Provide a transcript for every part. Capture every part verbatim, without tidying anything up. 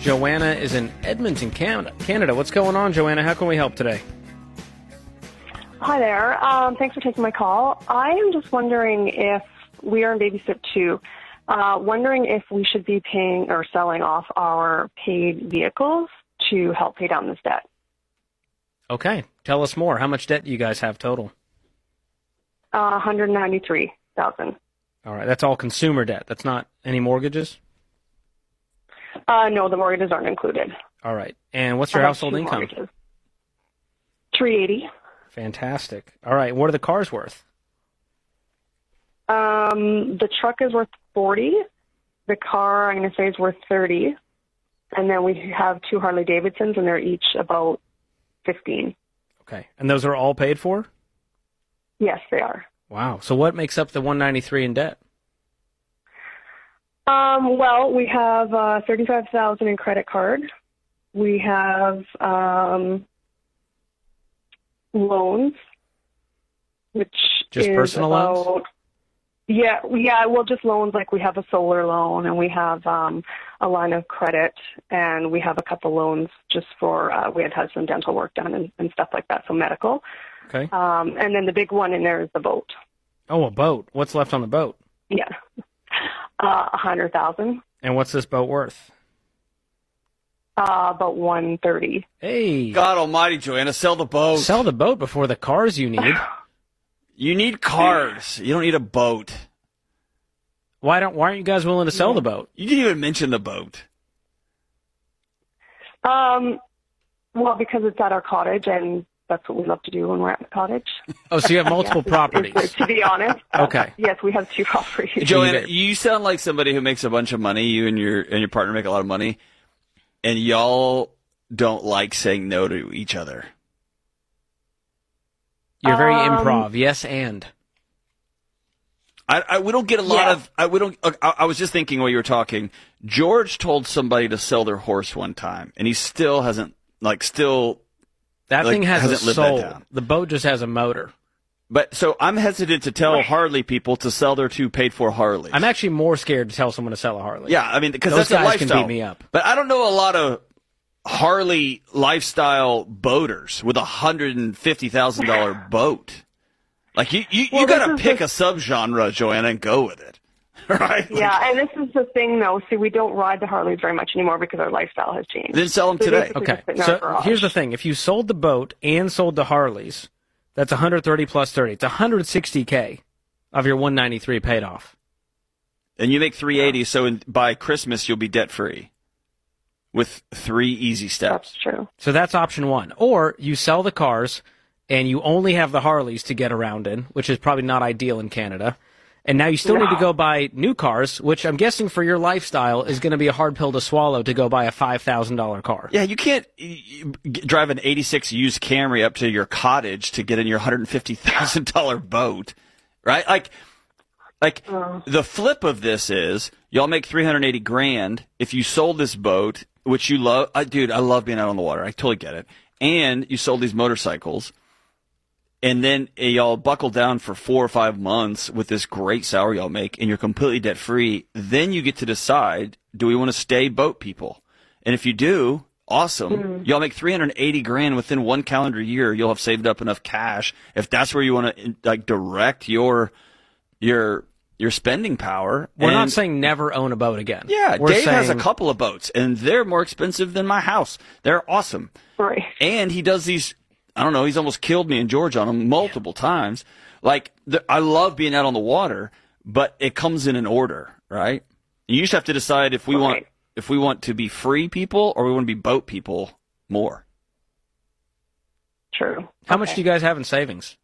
Joanna is in Edmonton, Canada. Canada, what's going on, Joanna? How can we help today? Hi there. Um, thanks for taking my call. I am just wondering if we are in Babysit two. Uh, wondering if we should be paying or selling off our paid vehicles to help pay down this debt. Okay. Tell us more. How much debt do you guys have total? Uh, one hundred ninety-three thousand dollars. All right. That's all consumer debt. That's not any mortgages? Uh, no, the mortgages aren't included. All right. And what's your I have household two income? mortgages. three hundred eighty thousand dollars. Fantastic. All right. What are the cars worth? Um, the truck is worth forty. The car, I'm going to say, is worth thirty. And then we have two Harley Davidsons, and they're each about fifteen. Okay. And those are all paid for? Yes, they are. Wow. So what makes up the one hundred ninety-three in debt? Um, well, we have uh, thirty-five thousand in credit card. We have um, loans, which Just is personal about, loans? Yeah, yeah. Well, just loans. Like we have a solar loan, and we have um, a line of credit, and we have a couple loans just for uh, we had to have some dental work done and, and stuff like that, so medical. Okay. Um, and then the big one in there is the boat. Oh, a boat. What's left on the boat? Yeah, uh, a hundred thousand. And what's this boat worth? Uh, about one thirty. Hey. God almighty, Joanna, sell the boat. Sell the boat before the cars you need. You need cars. You don't need a boat. Why don't? Why aren't you guys willing to sell the boat? You didn't even mention the boat. Um, well, because it's at our cottage, and that's what we love to do when we're at the cottage. Oh, so you have multiple Yes, properties. it's- to be honest. Okay. Yes, we have two properties. Joanna, you sound like somebody who makes a bunch of money. You and your and your partner make a lot of money, and y'all don't like saying no to each other. You're very Um, improv. Yes, and. I, I we don't get a lot Yeah. of. I we don't. I, I was just thinking while you were talking. George told somebody to sell their horse one time, and he still hasn't like still. That Like, thing has a hasn't lived that soul. down. The boat just has a motor. But so I'm hesitant to tell Right. Harley people to sell their two paid for Harleys. I'm actually more scared to tell someone to sell a Harley. Yeah, I mean, because Those that's a guys can lifestyle. beat me up. But I don't know a lot of Harley lifestyle boaters with a hundred and fifty thousand dollar boat. Like you, you, Well, you got to this is pick the- a subgenre, Joanna, and go with it. Right? Yeah, and this is the thing, though. See, we don't ride the Harleys very much anymore because our lifestyle has changed. Then sell them So today. basically Okay. just sit in our So garage. here's the thing: if you sold the boat and sold the Harleys, that's one hundred thirty plus thirty. It's one hundred sixty k of your one ninety-three paid off. And you make three eighty, so in, by Christmas you'll be debt free with three easy steps. That's true. So that's option one. Or you sell the cars and you only have the Harleys to get around in, which is probably not ideal in Canada. And now you still No. need to go buy new cars, which I'm guessing for your lifestyle is going to be a hard pill to swallow to go buy a five thousand dollars car. Yeah, you can't y- y- drive an eighty-six used Camry up to your cottage to get in your one hundred fifty thousand dollars boat, right? Like, like the flip of this is y'all make three hundred eighty grand if you sold this boat, which you love. I, dude, I love being out on the water. I totally get it. And you sold these motorcycles. And then uh, y'all buckle down for four or five months with this great salary y'all make, and you're completely debt free. Then you get to decide, do we want to stay boat people? And if you do, awesome. Mm-hmm. Y'all make three hundred eighty grand within one calendar year. You'll have saved up enough cash. If that's where you want to like direct your your your spending power. We're and, not saying never own a boat again. yeah. We're Dave has a saying- couple of boats, and they're more expensive than my house. They're awesome. Right. And he does these, I don't know, he's almost killed me and George on them multiple times. Like, the, I love being out on the water, but it comes in an order, right? You just have to decide if we want Right. if we want to be free people or we want to be boat people more. True. How much Okay. do you guys have in savings?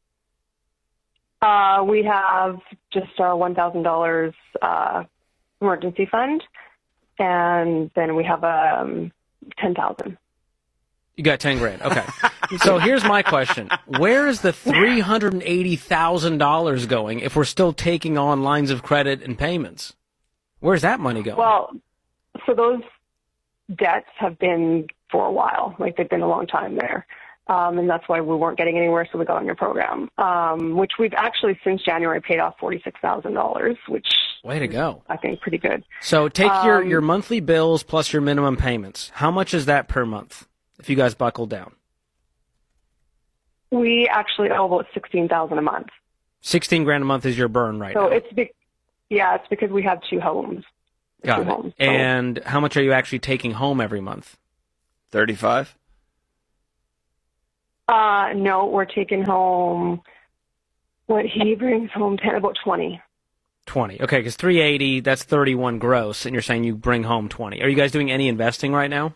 Uh, we have just our one thousand dollars uh, emergency fund, and then we have um, ten thousand dollars. You got ten grand. Okay. So here's my question. Where is the three hundred eighty thousand dollars going if we're still taking on lines of credit and payments? Where's that money going? Well, so those debts have been for a while. Like, they've been a long time there. Um, and that's why we weren't getting anywhere, so we got on your program, um, which we've actually, since January, paid off forty-six thousand dollars, which Way to go. I think pretty good. So take your, Um, your monthly bills plus your minimum payments. How much is that per month if you guys buckle down? We actually owe about sixteen thousand a month. sixteen grand a month is your burn right So now. it's be- yeah, it's because we have two homes. Got two it. homes, so- And how much are you actually taking home every month? thirty-five? Uh, no, we're taking home what he brings home, ten, about twenty. twenty. Okay, because three eighty, that's thirty-one gross, and you're saying you bring home twenty. Are you guys doing any investing right now?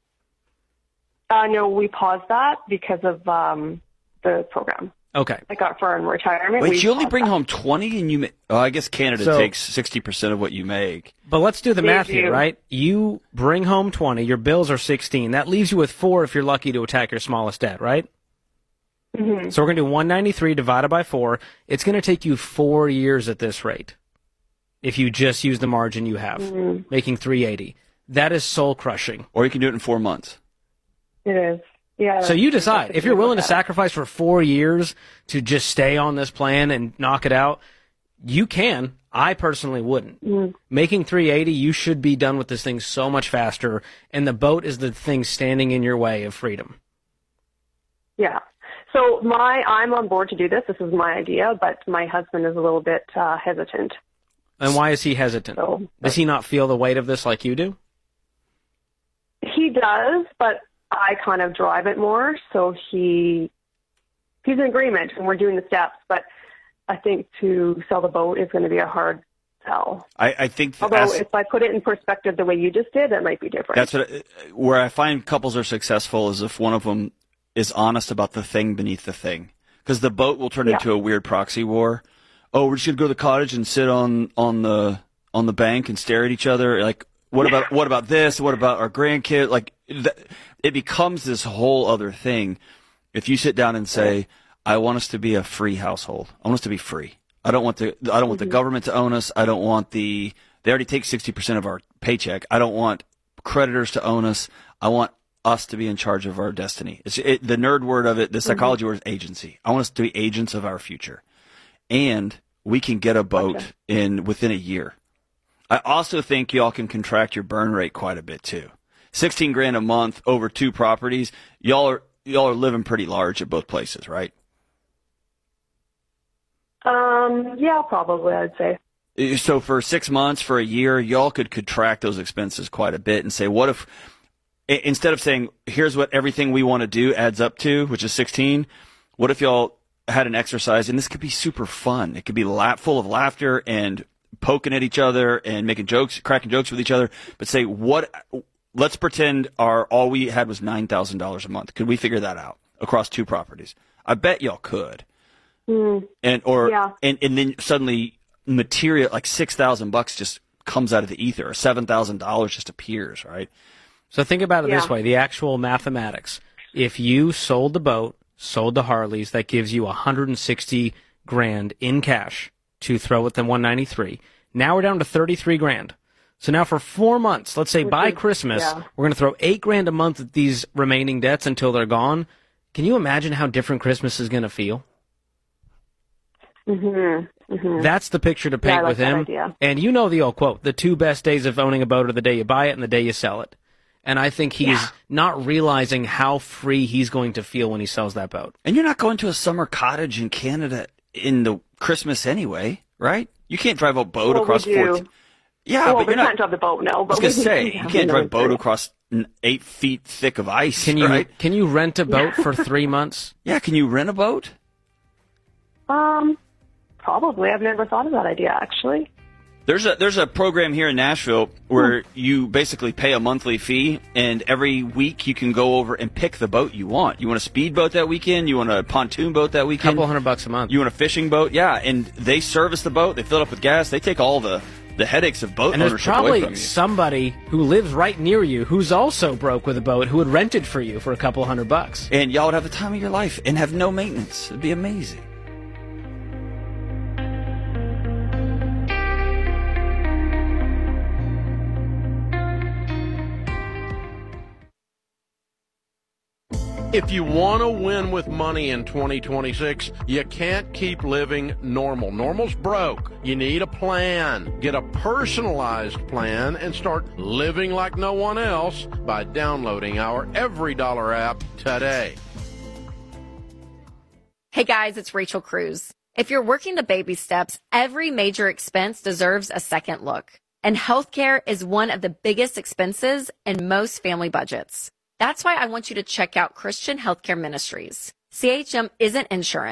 Uh, no, we paused that because of um, the program. Okay. I got for in retirement. Wait, we you only paused bring that. home twenty and you make, oh, I guess Canada So- takes sixty percent of what you make. But let's do the They math here, do. right? You bring home twenty, your bills are sixteen. That leaves you with four if you're lucky to attack your smallest debt, right? Mm-hmm. So we're going to do one ninety-three divided by four. It's going to take you four years at this rate if you just use the margin you have, Mm-hmm. making three eighty. That is soul crushing. Or you can do it in four months. It is. Yeah. So you decide. that's If you're willing to exactly sacrifice for four years to just stay on this plan and knock it out, you can. I personally wouldn't. Mm. Making three eighty, you should be done with this thing so much faster, and the boat is the thing standing in your way of freedom. Yeah. So my, I'm on board to do this. This is my idea, but my husband is a little bit uh, hesitant. And why is he hesitant? So Does he not feel the weight of this like you do? he does, but I kind of drive it more. So he he's in agreement, and we're doing the steps. But I think to sell the boat is going to be a hard sell. I, I think that Although as- if I put it in perspective the way you just did, that might be different. that's what I- where I find couples are successful is if one of them is honest about the thing beneath the thing, because the boat will turn Yeah. into a weird proxy war. Oh, we're just gonna go to the cottage and sit on on the on the bank and stare at each other. Like, what about what about this? What about our grandkid? Like, th- it becomes this whole other thing. If you sit down and say, "I want us to be a free household. I want us to be free. I don't want the I don't want the government to own us. I don't want the they already take sixty percent of our paycheck. I don't want creditors to own us. I want us to be in charge of our destiny." It's it, the nerd word of it, the psychology word is agency. I want us to be agents of our future, and we can get a boat Gotcha. in within a year. I also think y'all can contract your burn rate quite a bit too. Sixteen grand a month over two properties. Y'all are y'all are living pretty large at both places, right? Um, yeah, probably, I'd say. So for six months, for a year, y'all could contract those expenses quite a bit and say, what if, i- instead of saying, here's what everything we want to do adds up to, which is sixteen, what if y'all had an exercise, and this could be super fun. It could be la- full of laughter and poking at each other and making jokes, cracking jokes with each other, but say, what, let's pretend our, all we had was nine thousand dollars a month. Could we figure that out across two properties? I bet y'all could. Mm, And, or, Yeah. and, and then suddenly material, like six thousand bucks just comes out of the ether, or seven thousand dollars just appears, right? So think about it this Yeah. way, the actual mathematics. If you sold the boat, sold the Harleys, that gives you one hundred sixty grand in cash to throw at the one ninety-three. Now we're down to thirty-three grand. So now for four months, let's say Which by is- Christmas, yeah. we're going to throw eight grand a month at these remaining debts until they're gone. Can you imagine how different Christmas is going to feel? mm-hmm, mm-hmm. That's the picture to paint I like with that him. idea. And you know the old quote, the two best days of owning a boat are the day you buy it and the day you sell it. And I think he's Yeah. not realizing how free he's going to feel when he sells that boat. And you're not going to a summer cottage in Canada in the Christmas anyway, right? You can't drive a boat Well, we across do. fourteen. Yeah, well, but we you're not. can't drive the boat, no. I was But gonna we say can, you can't drive a boat another across n- eight feet thick of ice, Can you right? can you rent a boat for three months? Yeah, can you rent a boat? Um, probably. I've never thought of that idea, actually. There's a there's a program here in Nashville where you basically pay a monthly fee, and every week you can go over and pick the boat you want. You want a speedboat that weekend? You want a pontoon boat that A weekend? couple hundred bucks a month. You want a fishing boat? Yeah, and they service the boat. They fill it up with gas. They take all the the headaches of boat and there's ownership away probably from you. somebody who lives right near you who's also broke with a boat who would rent it for you for a couple hundred bucks. And y'all would have the time of your life and have no maintenance. It'd be amazing. If you want to win with money in twenty twenty-six, you can't keep living normal. Normal's broke. You need a plan. Get a personalized plan and start living like no one else by downloading our Every Dollar app today. Hey guys, it's Rachel Cruz. If you're working the baby steps, every major expense deserves a second look. And healthcare is one of the biggest expenses in most family budgets. That's why I want you to check out Christian Healthcare Ministries. C H M isn't insurance.